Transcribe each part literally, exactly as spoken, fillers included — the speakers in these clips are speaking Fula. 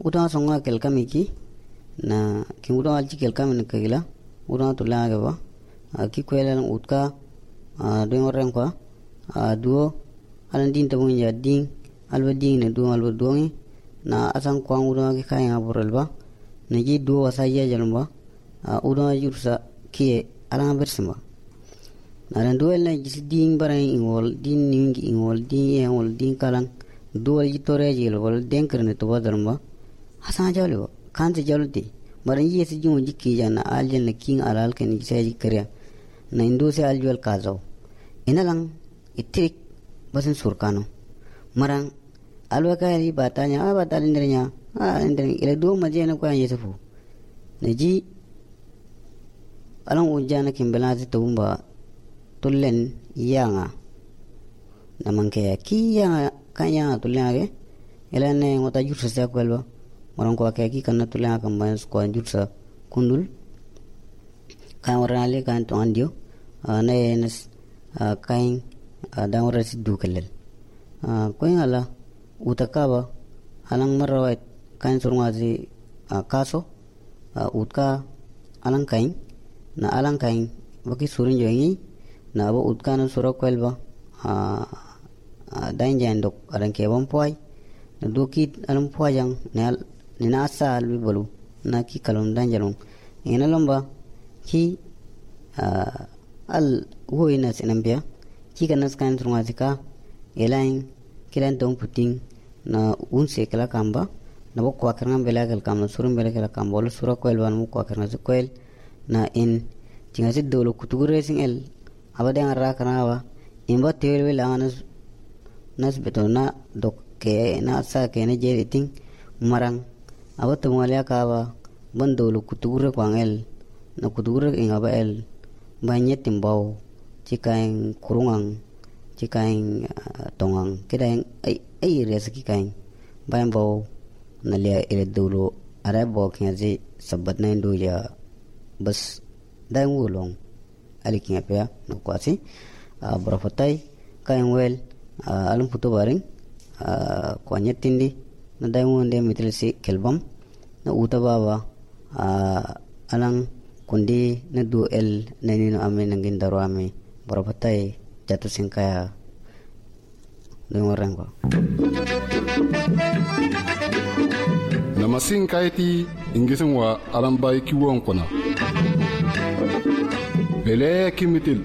uta songa kel kamiki na ki uta alchi kel kamin kagila uta tulla ga ba ki kwela utka do ngoreng kwa duo alan din tabung ya ding alba ding ne do alba dongi na asang kwang uta ki kaya ngabural ba na ji duo wasaya jalamba uta jursa ki alang bersama na duo na ji ding barang ingol din ning ingol din ingol din kalang duo ji tore ji wal denker ne to badarma hasan jalo kan te jalti maran yi se jun jikki jana aljen na king alal ken ji sai kariya na indo se aljwal kazo inalang itik basin surkano maran alwa kayri batanya a batal indrenya a indren ile do maje na ko yesu na ji alang ujana kimbalati tumba tullen yanga namangke ki yanga kanya tulenge elane ngota jursa sa kwelba moron ko akaki kanna tulanga kamba ko jursa kundul kan warale kan to andio na enes kain dawra siddu kellel ko ngala utakaba alang marawat kan surungazi kaso utka alang kain na alang kain baki surin joingi na abo utka na sura kwelba dain jandok aran ke bom poy na dokit alam poyang nal nina sa albi bolu na ki kalon dan jalong ina lomba ki al hoina sinambia ki kanas kan trungasika elain kilan tong puting na unse kala kamba na bokko akarnga belagal kam surum belagal kam bol sura koel wan mu ko akarnga su koel na in tinga sid dolo kutugure sing el abade ngarra kanawa imba tewel langanas nas betona dok ke na sa ke ne je ting marang awat mualia ka ba bandolo kutugure kwangel na kutugure inga ba el banye timbau cikaing kurungang cikaing uh, tongang kedaing ai ai resaki kaing bayam bau nalia ile dulu ada bok ngaji sabat na indo ya bas dai ngulong ali kinga pe no kwasi uh, brafatai kaing wel uh, alum puto baring uh, kwanya tindi na dai ngonde mitel si kelbam na uta baba uh, alang kundi na duel na nino ame nangin daro ame brafatai jatuh singkaya dengan orang ko nama singkaya ti ingisin wa alambai kiwon kona bele kimitil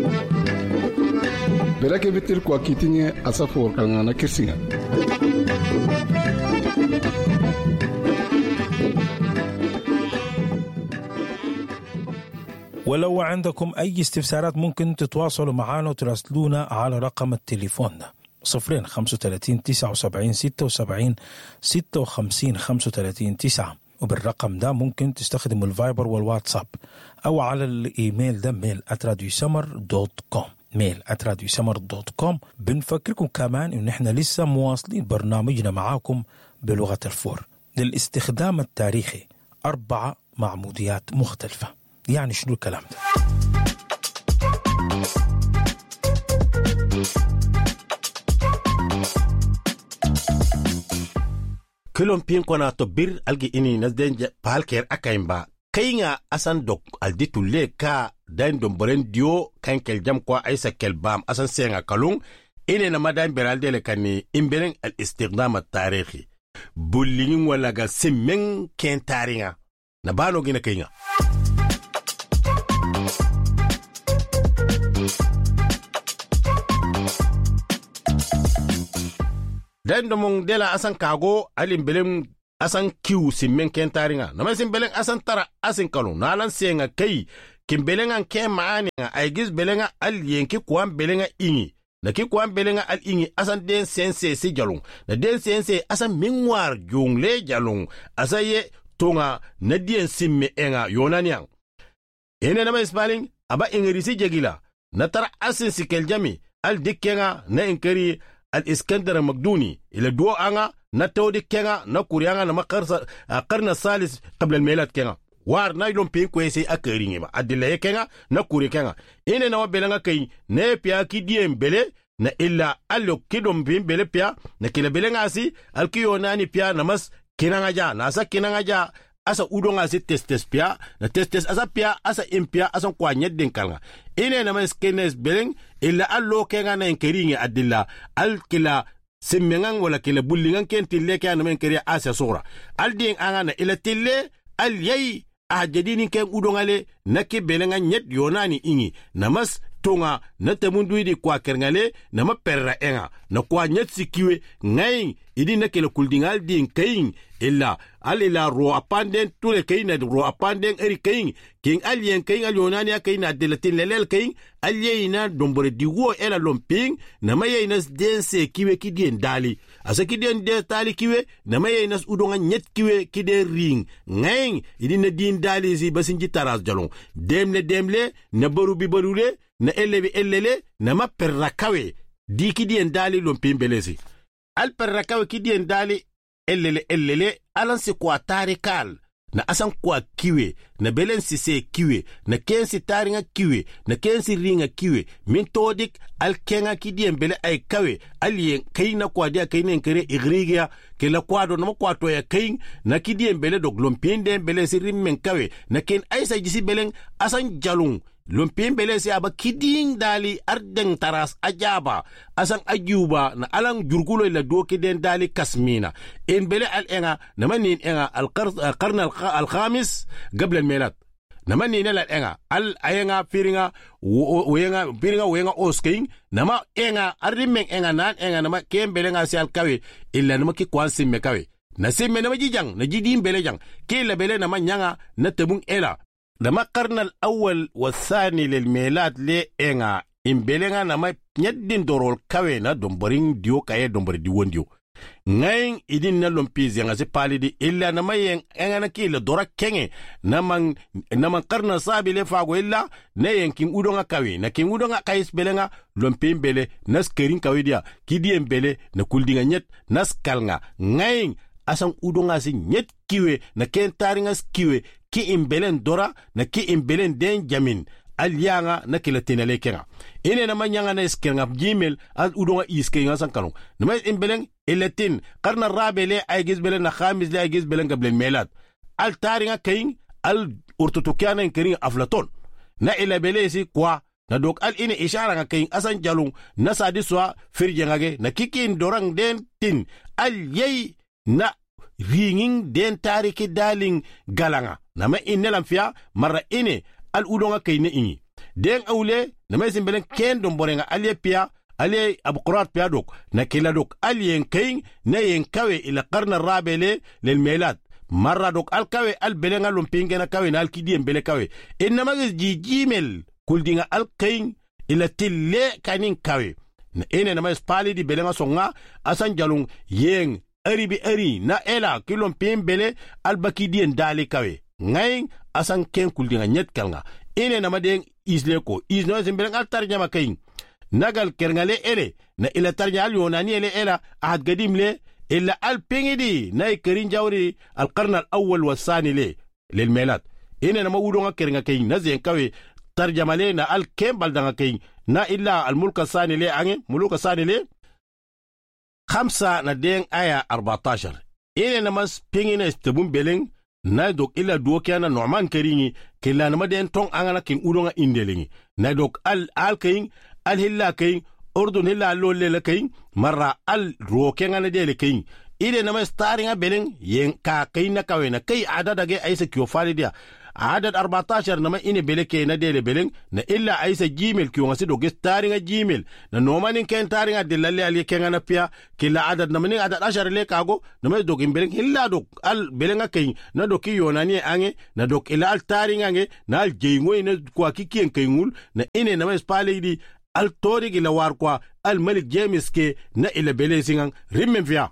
bele kimitil kwa kitinye asafor kalngana kirsinga ولو عندكم أي استفسارات ممكن تتواصلوا معنا وتراسلونا على رقم التليفون ده صفرين خمسة وثلاثين تسعة وسبعين ستة وسبعين ستة وخمسين خمسة وثلاثين تسعة وبالرقم ده ممكن تستخدموا الفايبر والواتساب أو على الإيميل ده ميل آت راديو سمر دوت كوم ميل آت راديو سمر دوت كوم. بنفكركم كمان إن إحنا لسه مواصلين برنامجنا معاكم بلغة الفور للاستخدام التاريخي أربعة معموديات مختلفة. يعني شنو الكلام ده؟ كلهم بين كنا تبير ألقي إني نزدين بالكير أكايمبا كينا أسان دوك ألدي تولي كا دين دمبرين ديو كان كالجام كوا أيسا كالبام أسان سينا كالون إني نما دين برالدي لكاني إمبرين الاستخدام التاريخي بولين ولاغا سمين كين تارينا نبانو جينا كينا den domong dela asan kago alin belem asan kiu simmen ken taringa na masin belen asan tara asin kalu nalan senga kai kim belenga ke maani ay gis belenga al yenki kuan belenga ingi na ki kuan belenga al ingi asan den sense si jalung na den sense asan mingwar jungle jalung asaye tonga na den simme enga yonaniang ene na mais baling aba ingirisi jegila na tara asin sikel jami al dikkenga na inkari الإسكندر المقدوني إلى دو أنا نتودي كنا نكوريانا نما قرن الثالث قبل الميلاد كنا وار نايلون بين كويسي أكريني ما أدلة كنا نكوري كنا إننا نوا بلنا كي نبيا كديم بله na illa allo kidom bin bele pia na kila belenga si alkiyo nani pia namas kinanga ja na asa kinanga ja asa udonga si testes pia na testes asa pia asa impia asa kwa nyedden kalnga ine na mas kenes beleng illa allo kenga na enkeringe adilla al kila simmengan wala kila bullingan ken tille ke na men keri asa sura al ding anga na ila tille al yai a jadini ken udongale nake belenga nyet yonani ingi namas tonga na temundu idi kwa kerngale na maperra enga na kwa nyet sikiwe ngai idi na kele kuldingal din kain illa alila ro apanden tule kain na ro apanden eri kain king alien kain alionani kain na delatin lelel kain aliena dombore diwo ela lomping na mayena dense kiwe kidien dali asa kidien de tali kiwe na mayena udonga nyet kiwe kide ring ngai idi na din dali si basinji taras jalon demle demle na barubi barule na elebi elele na ma perra kawe di kidien dali lomping belesi al perra kawe kidien dali elele elele alan si kwa tarikal na asan kwa kiwe na belen si se kiwe na kensi taringa kiwe na kensi ringa kiwe min todik al kenga kidien bele ay kawe alien kaina kwa dia kaina enkere igrigia ke la kwado na kwato ya kain na kidien bele dog lompinde bele si rimmen kawe na ken aisa jisi belen asan jalung lumpin bele si aba kiding dali ardeng taras ajaba asan ajuba na alang jurgulo ila do kiden dali kasmina in bele al enga namanin enga al qarn al khamis qabla al milad namanin al enga al ayenga firinga wenga firinga wenga osking nama enga arrimeng enga nan enga nama kem bele nga si al kawe illa nama ki kwansim me kawe na simme nama jijang na jidim bele jang kila bele nama nyanga na tebung ela لما قرن الأول والثاني للميلاد لي إنغا إمبلغا نما نيدين دورول كاوينا دومبرين ديو كاية دومبر ديوان ديو ngayin idin na lompiz yang ase pali di illa na mayen engana ki le dora kenge naman naman karna sabi le fago illa ne yen king udonga kawi na king udonga kais belenga lompim bele nas kerin kawi dia kidiem bele na kuldinga nyet nas kalnga ngayin asan udonga si nyet kiwe na ken taringa kiwe ki imbelen dora na ki imbelen den jamin alianga na kila tenele kenga ine na manyanga na iskenga gmail al udonga iskenga san kalon na may imbelen ilatin qarna rabele ay gizbelen na khamis le ay gizbelen qablen melad al taringa kayin al urtutukiana inkirin aflaton na ila belesi kwa na dok al ine ishara nga kayin asan jalung na sadiswa firjengage na kikin dorang den tin al yey na ringing den tariki daling galanga na ma inelam fiya mara ine al udonga kayne ingi den awle na may simbelen ken don borenga alie pia alie abqurat pia dok na kila dok alien kayin na yen kawe ila qarna rabele lil milad marra dok al kawe al belenga lumpinge na kawe na al kidiem bele kawe inma gi gmail kuldinga al kayin ila tille kanin kawe na ene na may spali di belenga songa asan jalung yen ari bi ari na ela kilom pin bele al bakidien dali kawe ngayin asan ken kuldinga nyet kalnga ene na maden isle ko isno zimbelen al tarjama kayin nagal kerngale ele na ila tarja al yonani ele ela ahad gadim le illa al pingidi na kerin jawri al qarn al awwal wa thani le lil milad ene na mawudonga kernga kayin na zen kawe tarjama le na al kembal danga kayin na illa al mulka thani le ange muluka thani le خمسة ندين آية أربعة عشر إيه نمس بيننا استبون بيلين نادوك إلا دوكيانا نعمان كريني كلا نمدين تون أغانا كين أولونا إندليني نادوك ال آل كين ال هلا كين أردن هلا اللول لكين مرة ال روكيانا ندي لكين إيه نمس تارينا بيلين ين كا كين نكاوينا كي عدد أجي أيسا كيوفالي ديا عدد أربعة عشر نما إني بلكي نديل بلين نا إلا عيسى جيميل كيو نسي دو جس تارينغ جيميل نا نومانين كين تارينغ دلالي علي كين أنا بيا كلا عدد نمانين عدد عشر ليك أغو نما دوك إن بلين إلا دوك ال بلينغ كين نا دوكي يوناني أنغي نا دوك إلا ال تارينغ أنغي نا ال جيموي نا كوا كي كين كينغول نا إني نما إسبالي دي ال توري إلا واركوا الملك جيمس كي نا إلا بلين سينغ ريمين فيا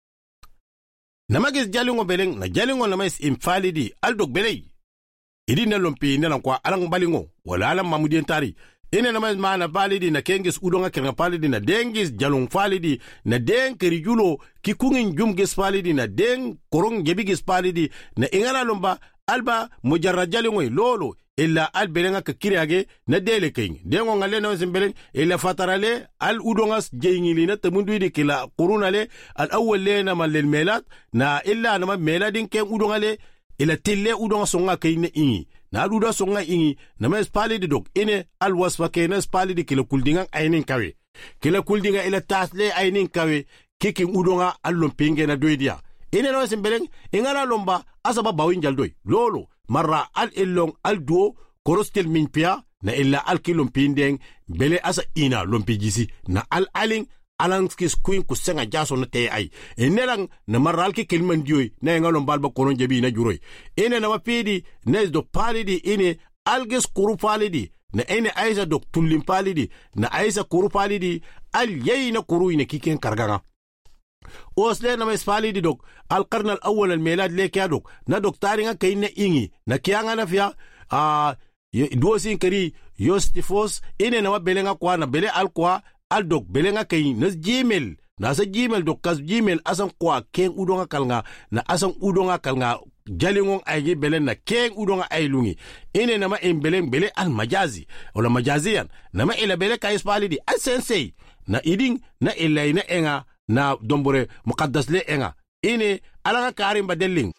نما جس جالينغو بلين نا جالينغو نما إس إمفالي دي ال دوك بلين idi na lompi na kwa alang balingo wala alang mamudien tari ine na mas mana validi na kengis udonga kenga palidi na dengis jalung falidi na den kerijulo kikungin jumgis palidi na den korong jebigis palidi na ingala lomba alba mujarrad jalingo lolo illa al belenga ka kiriage na dele king dengo ngale no simbelen illa fatarale al udongas jeyngili na tamundu di kila qurunale al awwal lena mal lil melat na illa na meladin ken udongale ila tille udonga songa kayne ingi na duda songa ingi na mes pali di dok ine al wasfa kenes pali di kila kuldinga aynin kawe kila kuldinga ila tasle aynin kawe kiki udonga al lompinge na doidia ine no simbelen ingala lomba asaba bawin jaldoy lolo marra al illong al duo korostel minpia na illa al kilom pindeng bele asa ina lompijisi na al aling alang skis queen ku senga jaso na te ay enelang na marra al ki kilman dioy na ngalom balba konon jabi na juroy ene na mapidi nes do palidi ine alges kuru palidi na ene aisa dok tullim palidi na aisa kuru palidi al yeyna kuru ine kiken karganga osle na mespali di dok al qarn al awwal al milad le kya dok na dok taringa kayna ingi na kyanga na fia a dosin kari yostifos ine na belenga kwa na bele al kwa al dok belenga kay na gmail na sa gmail dok kas gmail asan kwa ken udonga kalnga na asan udonga kalnga jalingong ay belen na ken udonga ay lungi ine na ma embelen bele al majazi wala majaziyan na ma ila bele kay spali di al sensei na iding na ila ina enga na dombore mukaddas le enga ine alanga karim badelling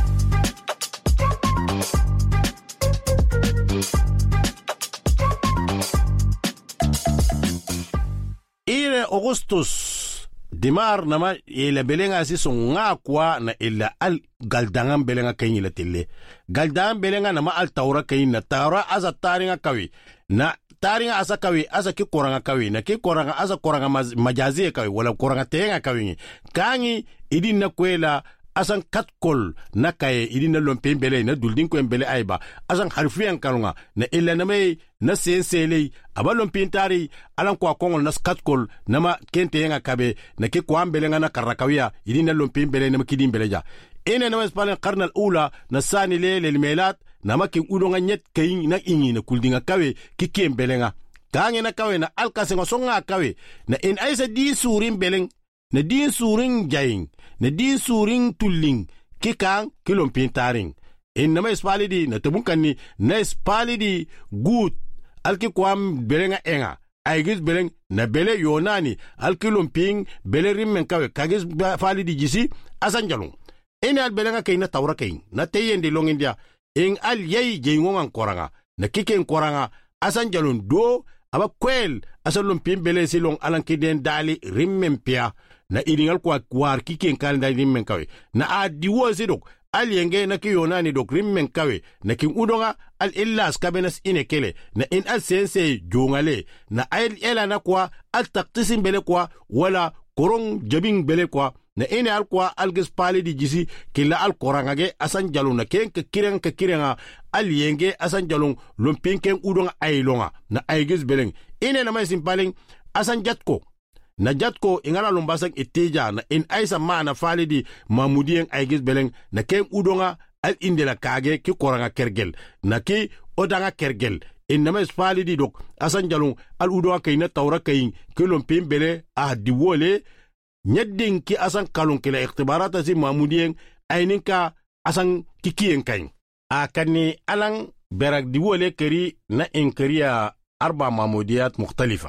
ine augustus dimar nama ila belenga si songa kwa na ila al galdangan belenga kanyi la tille galdangan belenga nama al taura kanyi na taura aza taringa kawi na taringa asa kawi asa ki koranga kawi na ki koranga asa koranga majazi kawi wala koranga tenga kawi kanyi idin na kwela asan katkol na kaye idin na lompe mbele na duldin ko mbele aiba asan harfiyan kalunga na illa na mai na sensele aba lompe tari alan kwa kongol na katkol na ma kente yenga kabe na ki kwa mbele na karakawiya idin na lompe mbele na makidin mbele ja ene na maspalen qarnal ula na sani le lil milat na makin udonga nyet kayin na ingi na kuldinga kawe kike mbelenga kange na kawe na alkasenga songa kawe na in aisa di surin beleng na di surin jayin na di surin tulling kikang kilom pintaring in na maspali di na tabunkan na spali di gut alki kwam belenga enga aigis beleng na bele yonani alkilom ping bele rimmen kawe kagis fali di jisi asan jalung ene al belenga kay na tawra kay na teyende longindia in al yey jengongan koranga na kiken koranga asan jalun do aba kwel asalum pimbele silong alan kiden dali rimmen pia na idingal kwa war kiken kalenda rimmen kawe na adiwo sidok al yenge na kiyonani dok rimmen kawe na kin udonga al illas kabenas inekele na in al sense jongale na al ela na kwa al taktisin bele kwa wala korong jabing bele kwa na ene al kwa alges pali di jisi kila al korangage asan jalung na ken ka kiren ka kirenga al yenge asan jalung lumpin ken udonga ailonga na aiges beleng ene na mai simpaling asan jatko na jatko ingala lumbasak iteja na in aisa maana fali di mamudien aiges beleng na ken udonga al indela kage ki koranga kergel na ki odanga kergel in na mai fali di dok asan jalung al udonga kayna tawra kayin ki lumpin bele a diwole nyedding ki asan kalun kila ikhtibarata si mamudien ayninka asan kikien kain akani alang berak diwole keri na inkariya arba mamudiyat mukhtalifa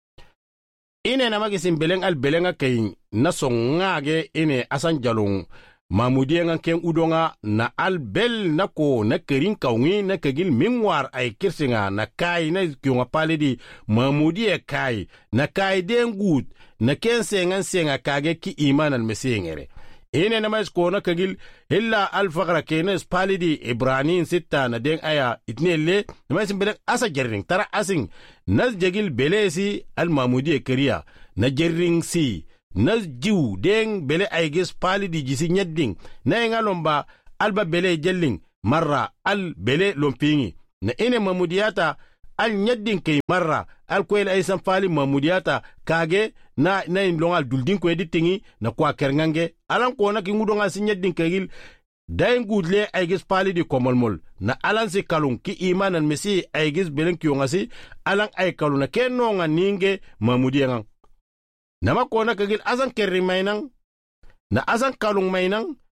ine na magisin beleng al belenga kain na songage ine asan jalung mamudien ken udonga na al bel nako na kerin kaungi na kegil mingwar ay kirsinga na kai na kyonga palidi mamudie kai na kai dengut na ken sengan senga kage ki imanan mesengere ene na mais ko na kagil illa al fagra kenes palidi ibranin sitta na den aya itnelle na mais bele asa jerring tara asing nas jagil belesi al mamudi kariya na jerring si nas jiw den bele ayges palidi jisi nyadding na ngalomba alba bele jelling marra al bele lompingi na ene mamudiyata al nyadding kay marra al koyel ay sanfali mamudiyata kage na na in longal duldin ko editingi na kwa kerngange alan ko na ki ngudonga si nyadding kagil dain gudle ay gis pali di komolmol na alan si kalun ki imanan mesi ay gis belen ki ngasi alan ay kaluna kenno nga ninge mamudiyan na ma ko na kagil azan kerri mainang na azan kalun mainang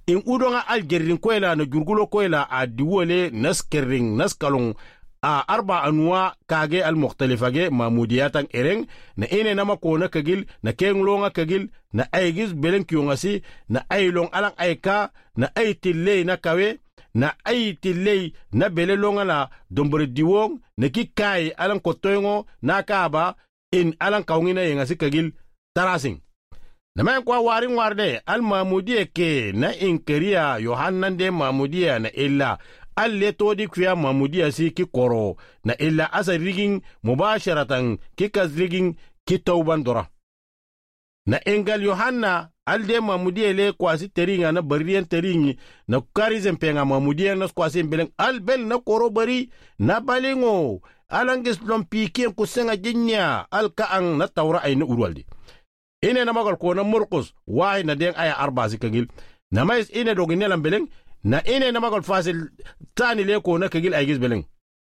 in udonga algerin kwela na jurgulo kwela a diwole naskerin naskalong a arba anwa kage al mukhtalifage mamudiyatan ereng na ine nama kona kagil na kenglonga kagil na aigis belen kyongasi na ailong alang aika na aitille na kawe na aitille na belelonga la dombore diwong na kikai alang kotoyongo na kaba in alang kaungina yengasi kagil tarasing na mayan kwa warin warde al mamudiya ke na inkeria yohannan de mamudiya na illa alle todi kuya mamudiya si ki koro na illa asa riging mubasharatan ki kas riging ki tauban dora na engal yohanna alde mamudiya le kwasi teringa na bariyan teringi na karizen penga mamudiya na kwasi beleng albel na koro bari na balingo alangis lompikien kusenga jinya alkaang na taura ay na urwaldi ine na magal ko na murqus waay na den aya arba si kagil na mais ine dogine lam beleng na ine na magal fasil tani le ko na kagil ay gis beleng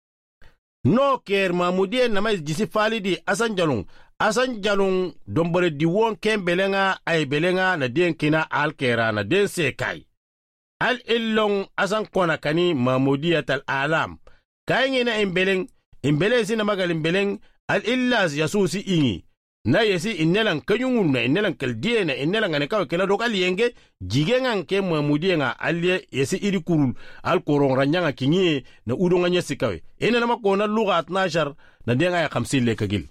no ker mamudiya na mais jisi falidi asan jalung asan jalung dombore diwon ken belenga ay belenga na den kina alkera na den sekai al illong asan kona kani mamudiya tal alam kayenge na imbeleng imbeleng sina magal imbeleng al illas yasusi ingi na yesi innelan kanyungun na innelan kaldiye na innelan ngane kawe kela dokal yenge jigengan ke mamudiya nga alye yesi iri kurul al korong ranyanga kinye na udonga nyesi kawe ene nama kona luga atnashar na denga ya khamsin le kagil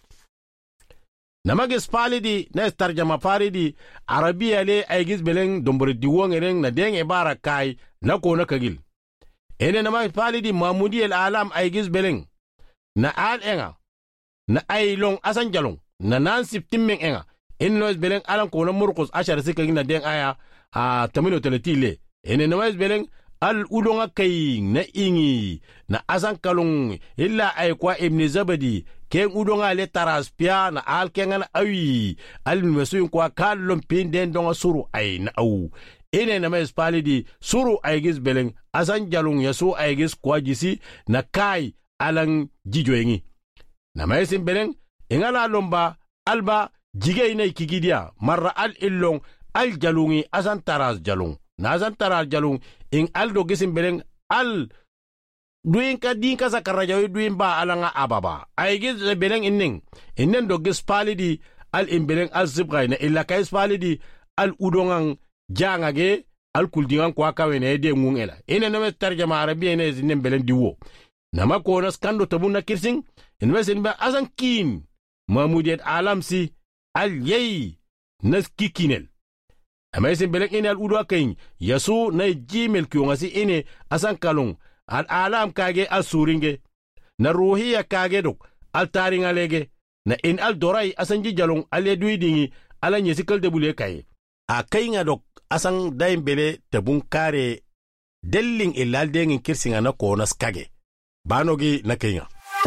namagis palidi na tarjama palidi arabiya le aigis beleng dombore diwong ereng na deng ibara kai na kona kagil ene namagis palidi mamudiya al alam aigis beleng na al enga na ailong asan jalong na nan siptimmeng enga innois beleng alan kona murqus ashar sikagin na deng aya a tamino teletile ene namagis beleng al udonga kay na ingi na asan kalung illa ay kwa ibn zabadi ken udonga le taras pia na al kengan awi al mesuin kwa kallon pin den donga suru ay na au ene na mes palidi suru ay gis beleng asan jalung yaso ay gis kwa jisi na kai alang jijoyengi na mesin beleng ingala lomba alba jige ina kigidia marra al illong al jalungi asan taras jalung na asan taras jalung in aldo gisin beleng al duin ka din ka sakarajawi duin ba alanga ababa ay gis beleng inning innen do gis palidi al imbeleng al zibray na illa kais palidi al udongang jangage al kuldingan kwa kawene de ngungela ine na tarjama arabiya ne zinen beleng diwo nama ko nas kando tabuna kirsing in wesin ba asan kin mamudiyat alamsi al yey nas kikinel ama isin beleng ine al udwa kain yasu na jimel kiyongasi ine asan kalung al alam kage al suringe na ruhiya kage dok al taringa lege na in al dorai asan jijalong al yedui dingi ala nyesikal debule kay a kainga dok asan daim bele tabun kare delling ilal dengin kirsinga na konas kage banogi na kainga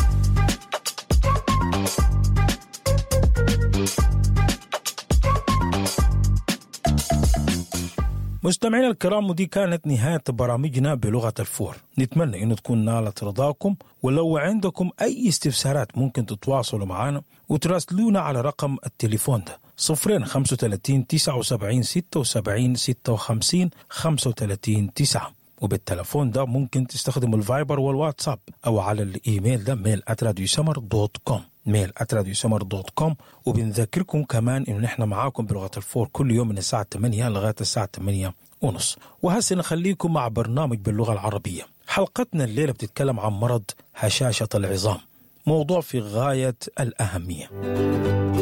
مستمعينا الكرام، ودي كانت نهاية برامجنا بلغة الفور. نتمنى أن تكون نالت رضاكم، ولو عندكم أي استفسارات ممكن تتواصلوا معنا وتراسلونا على رقم التليفون ده صفرين خمسة وثلاثين تسعة وسبعين ستة وسبعين ستة وخمسين خمسة وثلاثين تسعة. وبالتليفون ده ممكن تستخدموا الفايبر والواتساب أو على الإيميل ده ميل آت راديو سمر دوت كوم ميل آت راديو سمر دوت كوم. وبنذكركم كمان إنه نحن معاكم بلغة الفور كل يوم من الساعة ثمانية لغاية الساعة ثمانية ونص. وهسه نخليكم مع برنامج باللغة العربية. حلقتنا الليلة بتتكلم عن مرض هشاشة العظام، موضوع في غاية الأهمية.